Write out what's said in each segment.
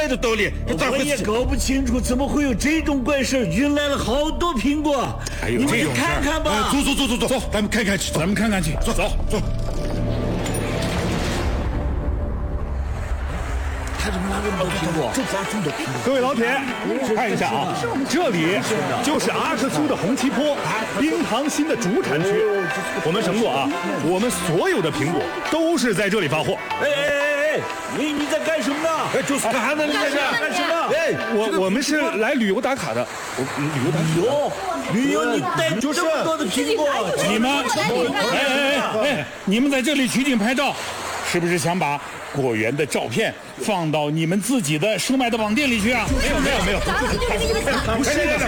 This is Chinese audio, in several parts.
来的道理， 我也搞不清楚怎么会有这种怪事，运来了好多苹果。 还有这种事儿？ 看看吧。 走，咱们看看去， 咱们看看去。走。 他怎么拿这么多苹果？这家种的苹果。 各位老铁，看一下啊，这里就是阿克苏的红旗坡冰糖心的主产区。我们承诺啊，我们所有的苹果都是在这里发货。 你在干什么呢？ 就是干啥呢？你在这干什么？ 我们是来旅游打卡的。 旅游，你带这么多的苹果， 你们，你们在这里取景拍照，是不是想把果园的照片放到你们自己的售卖的网店里去啊？没有， 不是的。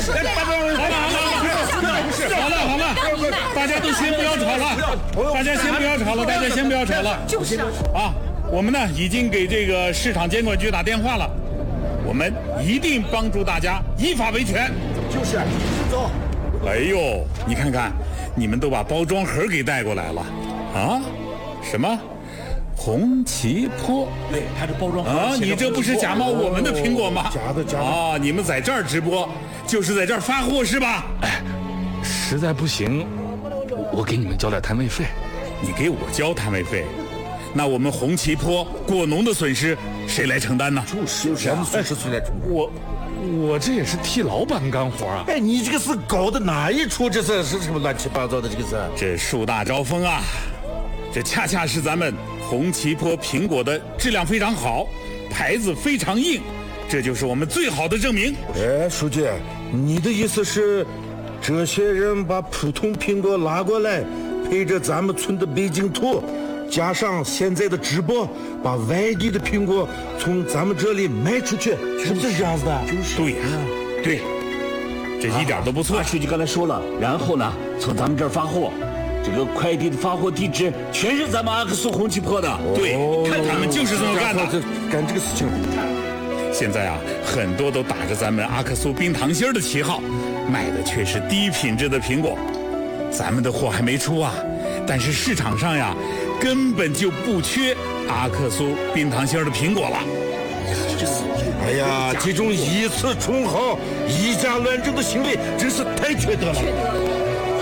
好了，大家都先不要吵了，大家先不要吵了。 就是啊，我们呢已经给这个市场监管局打电话了，我们一定帮助大家依法维权。 就是走。 哎呦，你看看，你们都把包装盒给带过来了啊？什么？红旗坡？ 它这包装盒啊，你这不是假冒我们的苹果吗？ 假的啊！你们在这儿直播，就是在这儿发货是吧？ 实在不行，我给你们交点摊位费。 你给我交摊位费，那我们红旗坡果农的损失谁来承担呢？ 就是谁来承担？ 我这也是替老板干活啊！ 你这个是搞的哪一出？这是什么乱七八糟的？这个是这树大招风啊！这恰恰是咱们红旗坡苹果的质量非常好，牌子非常硬，这就是我们最好的证明。 书记，你的意思是，这些人把普通苹果拉过来，配着咱们村的北京土，加上现在的直播，把外地的苹果从咱们这里卖出去，是不是这样子的？ 对呀，对，这一点都不错。 书记刚才说了，然后呢，从咱们这儿发货。这个快递的发货地址全是咱们阿克苏红旗坡的， 对，看他们就是这么干的， 干这个事情。 现在啊，很多都打着咱们阿克苏冰糖心的旗号，卖的却是低品质的苹果。咱们的货还没出啊，但是市场上呀，根本就不缺阿克苏冰糖心的苹果了。 哎呀，这种以次充好、以假乱真的行为真是太缺德了。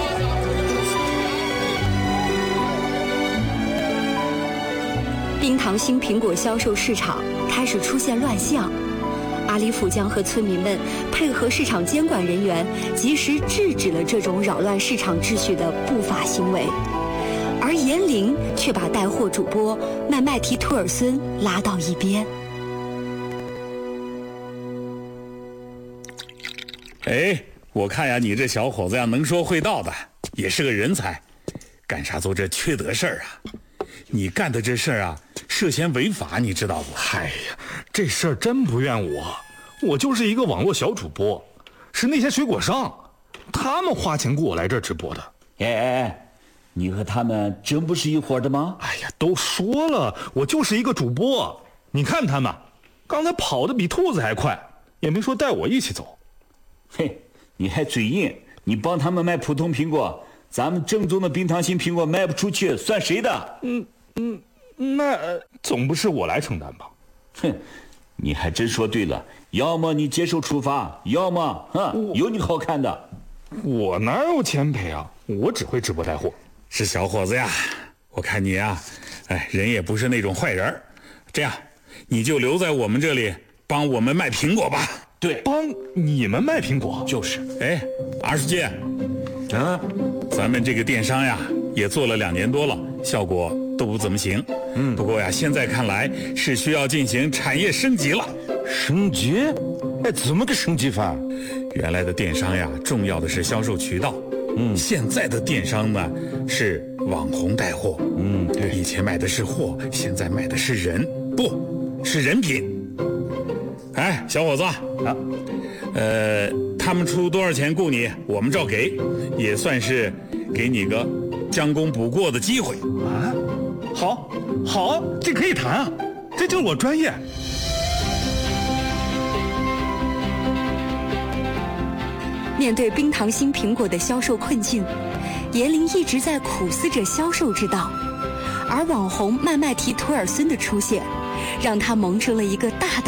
冰糖心苹果销售市场开始出现乱象，阿里甫江和村民们配合市场监管人员，及时制止了这种扰乱市场秩序的不法行为，而严玲却把带货主播麦麦提图尔孙拉到一边。 我看呀，你这小伙子呀，能说会道的，也是个人才，干啥做这缺德事儿啊？你干的这事儿啊，涉嫌违法，你知道不？ 哎呀，这事儿真不怨我就是一个网络小主播，是那些水果商，他们花钱雇我来这儿直播的。 你和他们真不是一伙的吗？ 哎呀，都说了，我就是一个主播。你看他们，刚才跑得比兔子还快，也没说带我一起走。 嘿，你还嘴硬，你帮他们卖普通苹果，咱们正宗的冰糖心苹果卖不出去，算谁的？ 那总不是我来承担吧？ 哼，你还真说对了，要么你接受处罚，要么有你好看的。 我哪有钱赔啊？我只会直播带货。 是小伙子呀，我看你呀，人也不是那种坏人，这样你就留在我们这里帮我们卖苹果吧。 对， 帮你们卖苹果？ 就是。 二书记，咱们这个电商呀也做了2年多了，效果都不怎么行。不过呀，现在看来是需要进行产业升级了。 升级？怎么个升级法？ 原来的电商呀，重要的是销售渠道。现在的电商呢是网红带货。对，以前卖的是货，现在卖的是人，不是人品。小伙子啊，他们出多少钱雇你，我们照给，也算是给你个将功补过的机会啊。好，这可以谈啊，这就是我专业。 面对冰糖心苹果的销售困境，严玲一直在苦思着销售之道，而网红麦麦提图尔孙的出现，让他萌生了一个大胆